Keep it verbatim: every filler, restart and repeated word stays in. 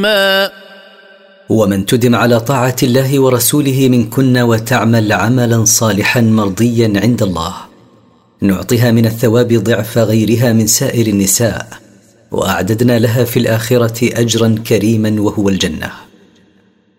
ما ومن تدم على طاعة الله ورسوله منكن وتعمل عملا صالحا مرضيا عند الله نعطيها من الثواب ضعف غيرها من سائر النساء، وأعددنا لها في الآخرة أجرا كريما وهو الجنة.